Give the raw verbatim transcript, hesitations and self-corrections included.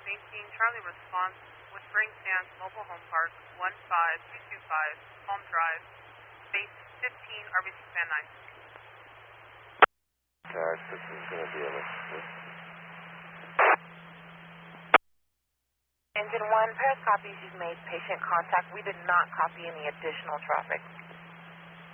Maintain Charlie response with Spring Sands Mobile Home Park, one five two two five, Palm Drive, base fifteen, R B C Command nine. Alright, this is going to be a list. Engine one, Paris copies you've made patient contact. We did not copy any additional traffic.